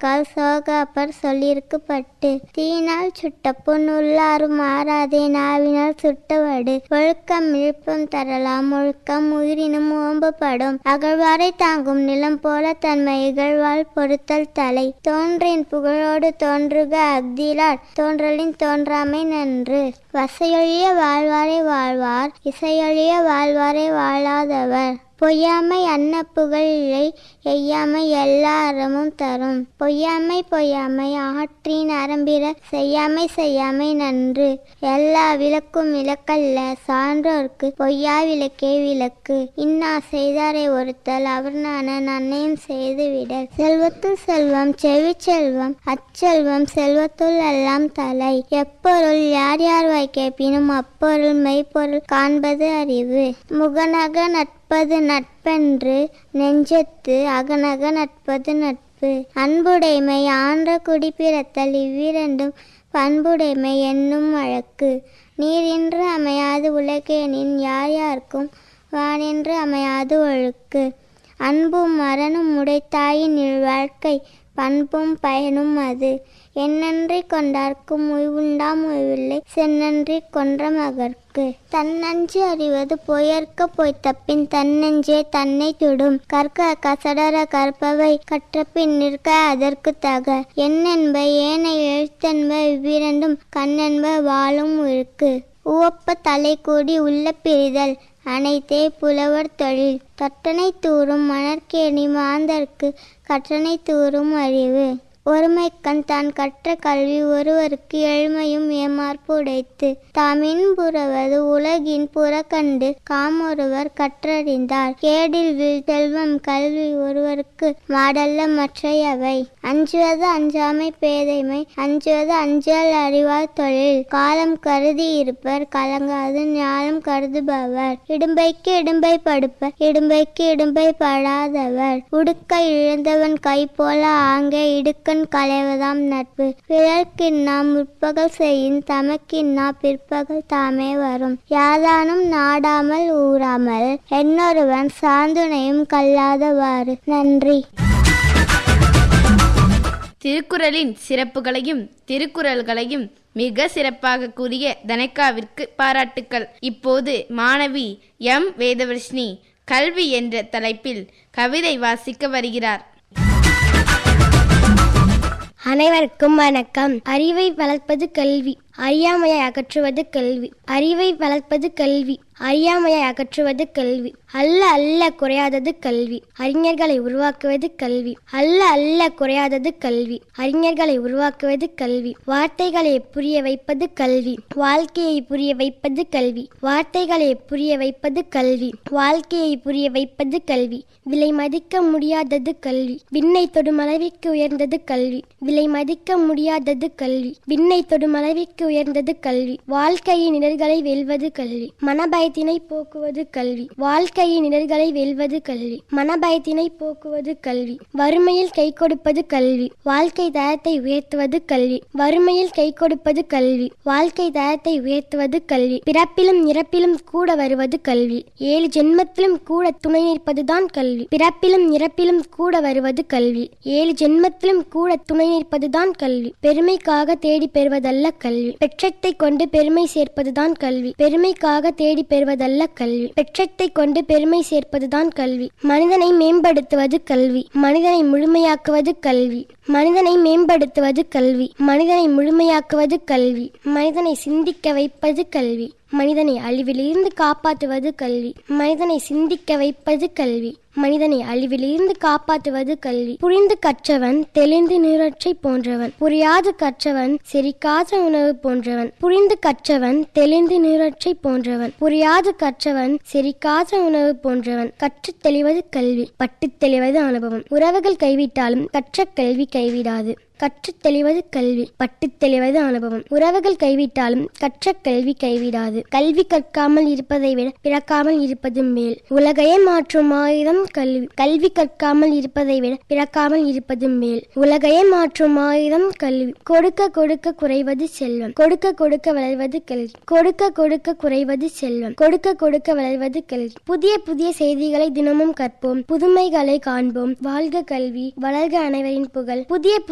கால் சோகாப்பர் சொல்லிருக்கு பட்டு. தீயினால் சுட்ட புண் உள்ளாரும் மாறாதே நாவினால் சுட்டவடு. ஒழுக்கம் விழுப்பம் தரலாம் ஒழுக்கம் உயிரினும் ஓம்பப்படும். அகழ்வாரை தாங்கும் நிலம் போல தன்மை இகழ்வால் பொறுத்தல் தலை. தோன்றின் புகழோடு தோன்றுக அஃதிலார் தோன்றலின் தோன்றாமை நன்று. வசையொழிய வாழ்வாரை வாழ்வார் இசையொழிய வாழ்வாரை வாழாதவர். பொய்யாமை அன்ன புகழ் இழை எய்யாமை எல்லா அறமும் தரும். பொய்யாமை பொய்யாமை ஆற்றின் அறம்பிற செய்யாமை செய்யாமை நன்று. எல்லா விளக்கும் விளக்கல்ல சான்றோர்க்கு பொய்யா விளக்கே விளக்கு. இன்னா செய்தாரை ஒருத்தல் அவர் நான நன்னையும் செய்து விடல். செல்வத்துள் செல்வம் செவி செல்வம் அச்செல்வம் செல்வத்துள் எல்லாம் தலை. எப்பொருள் யார் யார் வாய் கேட்பினும் அப்பொருள் மெய்ப்பொருள் காண்பது அறிவு. முகநக நட்பது நட்பென்று நெஞ்சத்து அகநக நட்பது நட்பு. அன்புடைமை ஆன்ற குடிப்பிறத்தல் இவ்விரண்டும் பண்புடைமை என்னும் வழக்கு. நீரின்று அமையாது உலகேனின் யார் யார்க்கும் வானின்று அமையாது ஒழுக்கு. அன்பும் மரணும் உடைத்தாயின் இல்வாழ்க்கை பண்பும் பயனும் அது. என்னன்றி கொண்டார்க்கும் உய்வுண்டாம் உய்வில்லை சென்னன்றி கொன்ற மகற்கு. தன்னஞ்சு அறிவது பொய்யற்க பொய் தப்பின் தன்னெஞ்சே தன்னை சுடும். கற்க கசடர கற்பவை கற்றபின் நிற்க அதற்கு தக. எண்ணென்ப ஏனை எழுத்தென்ப இவ்விரண்டும் கண்ணென்ப வாழும் இருக்கு. உவப்ப தலை கூடி உள்ள பிரிதல் அனைத்தே புலவர் தொழில். கற்றனை தூறும் மணற்கேணி மாந்தர்க்கு கற்றனை தூறும் அறிவு. ஒருமைக்கண் தான் கற்ற கல்வி ஒருவருக்கு எழுமையும் ஏமார்ப்பு உடைத்து. தாமின் புறவது உலகின் புறக்கண்டு காமொருவர் கற்றறிந்தார். கேடில் வில் செல்வம் கல்வி ஒருவருக்கு மாடல்ல மற்றையவை. அஞ்சுவது அஞ்சாமை பேதைமை அஞ்சுவது அஞ்சல் அறிவார் தொழில். காலம் கருதி இருப்பர் கலங்காது ஞானம் கருதுபவர். இடும்பைக்கு இடும்பை படுப்பர் இடும்பைக்கு இடும்பை படாதவர். உடுக்கை இழந்தவன் கை போல ஆங்கே இடுக்க களைவதாம் நட்பு. பிறர்க்கின்னா முற்பகல் செய்யின் தமக்கின்னா பிற்பகல் தாமே வரும். யாதானும் நாடாமல் ஊறாமல் என்னொருவன் சாந்துணையும் கல்லாதவாறு. நன்றி. திருக்குறளின் சிறப்புகளையும் திருக்குறள்களையும் மிக சிறப்பாக கூறிய தனக்காவிற்கு பாராட்டுக்கள். இப்போது மாணவி எம் வேதவர்ஷினி கல்வி என்ற தலைப்பில் கவிதை வாசிக்க வருகிறார். அனைவருக்கும் வணக்கம். அறிவை வளர்ப்பது கல்வி, அறியாமையை அகற்றுவது கல்வி. அறிவை வளர்ப்பது கல்வி, அறியாமையை அகற்றுவது கல்வி. அல்ல அல்ல குறையாதது கல்வி, அறிஞர்களை உருவாக்குவது கல்வி. அல்ல அல்ல குறையாதது கல்வி, அறிஞர்களை உருவாக்குவது கல்வி. வார்த்தைகளை புரிய வைப்பது கல்வி, வாழ்க்கையை புரிய வைப்பது கல்வி. வார்த்தைகளை புரிய வைப்பது கல்வி, வாழ்க்கையை புரிய வைப்பது கல்வி. விலை மதிக்க முடியாதது கல்வி, விண்ணை தொடும் அளவிற்கு உயர்ந்தது கல்வி. விலை மதிக்க முடியாதது கல்வி, விண்ணை தொடும் அளவிற்கு உயர்ந்தது கல்வி. வாழ்க்கையின் இடர்களை வெல்வது கல்வி, மனபயத்தினை போக்குவது கல்வி. வாழ்க்கையின் இடர்களை வெல்வது கல்வி, மனபயத்தினை போக்குவது கல்வி. வறுமையில் கை கொடுப்பது கல்வி, வாழ்க்கை தரத்தை உயர்த்துவது கல்வி. வறுமையில் கை கொடுப்பது கல்வி, வாழ்க்கை தரத்தை உயர்த்துவது கல்வி. பிறப்பிலும் இறப்பிலும் கூட வருவது கல்வி, 7 ஜென்மத்திலும் கூட துணை நிற்பதுதான் கல்வி. பிறப்பிலும் இறப்பிலும் கூட வருவது கல்வி, 7 ஜென்மத்திலும் கூட துணை நிற்பதுதான் கல்வி. பெருமைக்காக தேடி பெறுவதல்ல கல்வி, பெற்றத்தை கொண்டு பெருமை சேர்ப்பதுதான் கல்வி. பெருமைக்காக தேடி பெறுவதல்ல கல்வி, பெற்றத்தை கொண்டு பெருமை சேர்ப்பதுதான் கல்வி. மனிதனை மேம்படுத்துவது கல்வி, மனிதனை முழுமையாக்குவது கல்வி. மனிதனை மேம்படுத்துவது கல்வி, மனிதனை முழுமையாக்குவது கல்வி. மனிதனை சிந்திக்க வைப்பது கல்வி, மனிதனை அழிவிலிருந்து காப்பாற்றுவது கல்வி. மனிதனை சிந்திக்க வைப்பது கல்வி, மனிதனை அழிவிலிருந்து காப்பாற்றுவது கல்வி. புரிந்து கற்றவன் தெளிந்து நீரற்றை போன்றவன், புரியாது கற்றவன் செரிக்காத உணவு போன்றவன். புரிந்து கற்றவன் தெளிந்து நீரற்றை போன்றவன், புரியாது கற்றவன் செரிக்காத உணவு போன்றவன். கற்றுத் தெளிவது கல்வி, பட்டுத் தெளிவது அனுபவம். உறவுகள் கைவிட்டாலும் கற்ற கல்வி கைவிடாது. கற்றுத் தெளிவது கல்வி, பட்டுத் தெளிவது அனுபவம். உறவுகள் கைவிட்டாலும் கற்ற கல்வி கைவிடாது. கல்வி கற்காமல் இருப்பதை விட பிறக்காமல் இருப்பது மேல். உலகையே மாற்றும் ஆயுதம் கல்வி, கல்வி கற்காமல் இருப்பதை விட பிறக்காமல் இருப்பது மேல். உலகையே மாற்றும் ஆயுதம் கல்வி. கொடுக்க கொடுக்க குறைவது செல்வம், கொடுக்க கொடுக்க வளர்வது கல்வி. கொடுக்க கொடுக்க குறைவது செல்வம், கொடுக்க கொடுக்க வளர்வது கல்வி. புதிய புதிய செய்திகளை தினமும் கற்போம், புதுமைகளை காண்போம். வாழ்க கல்வி, வளர்க அனைவரின் புகழ். புதிய